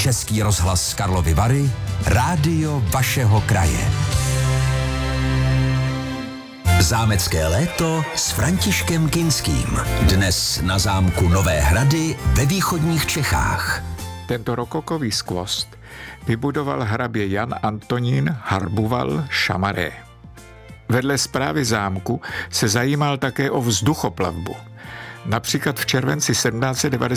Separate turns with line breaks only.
Český rozhlas Karlovy Vary, rádio vašeho kraje. Zámecké léto s Františkem Kinským. Dnes na zámku Nové Hrady ve východních Čechách.
Tento rokokový skvost vybudoval hrabě Jan Antonín Harbuval Chamarré. Vedle správy zámku se zajímal také o vzduchoplavbu. Například v červenci 1792